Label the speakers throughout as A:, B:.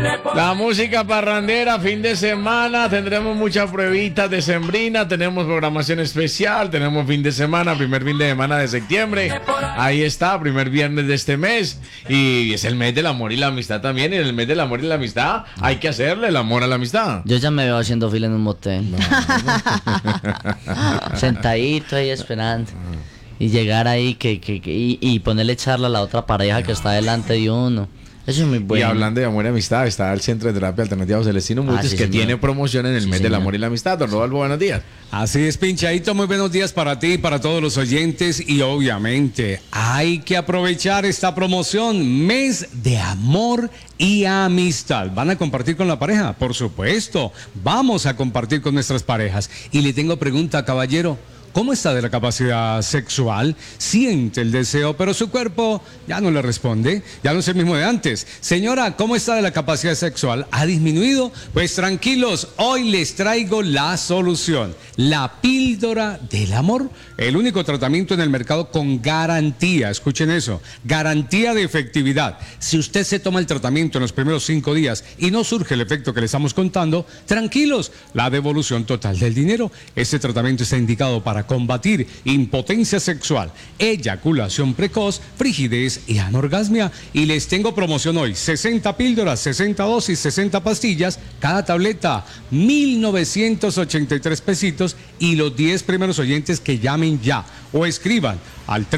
A: La música parrandera, fin de semana, tendremos muchas pruebitas decembrinas, tenemos programación especial, tenemos fin de semana, primer fin de semana de septiembre, ahí está, primer viernes de este mes, y es el mes del amor y la amistad también, y en el mes del amor y la amistad hay que hacerle el amor a la amistad.
B: Yo ya me veo haciendo fila en un motel. Sentadito ahí esperando. Y llegar ahí y ponerle charla a la otra pareja que está delante de uno. Eso es muy bueno.
A: Y hablando de amor y amistad, está el Centro de Terapia Alternativa Celestino Mutis,
B: sí,
A: que
B: señor.
A: tiene promoción en el mes del amor y la amistad. Don Rodolfo, buenos días.
C: Así es, Pinchadito, muy buenos días para ti y para todos los oyentes. Y obviamente hay que aprovechar esta promoción, mes de amor y amistad. ¿Van a compartir con la pareja? Por supuesto, vamos a compartir con nuestras parejas. Y le tengo pregunta, caballero. ¿Cómo está de la capacidad sexual? Siente el deseo, pero su cuerpo ya no le responde, ya no es el mismo de antes. Señora, ¿cómo está de la capacidad sexual? ¿Ha disminuido? Pues tranquilos, hoy les traigo la solución. La píldora del amor, el único tratamiento en el mercado con garantía. Escuchen eso, garantía de efectividad. Si usted se toma el tratamiento en los primeros 5 días y no surge el efecto que le estamos contando, tranquilos, la devolución total del dinero. Este tratamiento está indicado para combatir impotencia sexual, eyaculación precoz, frigidez y anorgasmia. Y les tengo promoción hoy, 60 píldoras, 60 dosis, 60 pastillas, cada tableta, 1,983 pesitos, y los 10 primeros oyentes que llamen ya o escriban al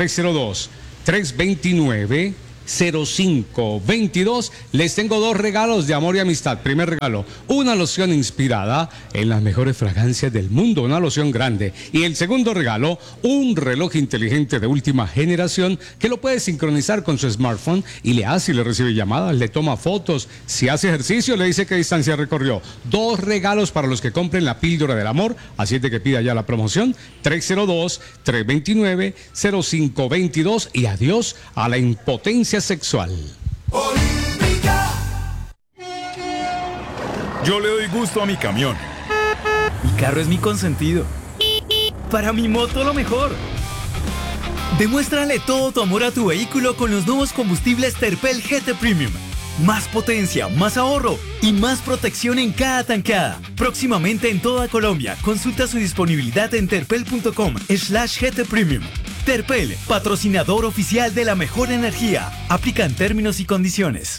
C: 302-329-0522. Les tengo 2 regalos de amor y amistad. Primer regalo, una loción inspirada en las mejores fragancias del mundo, una loción grande. Y el segundo regalo, un reloj inteligente de última generación que lo puede sincronizar con su smartphone y le hace y le recibe llamadas, le toma fotos. Si hace ejercicio, le dice qué distancia recorrió. 2 regalos para los que compren la píldora del amor. Así es de que pida ya la promoción, 302-329-0522, y adiós a la impotencia sexual.
D: Yo le doy gusto a mi camión. Mi carro es mi consentido. Para mi moto lo mejor. Demuéstrale todo tu amor a tu vehículo con los nuevos combustibles Terpel GT Premium. Más potencia, más ahorro y más protección en cada tankada. Próximamente en toda Colombia. Consulta su disponibilidad en terpel.com/GT Premium. Terpel, patrocinador oficial de la mejor energía. Aplican términos y condiciones.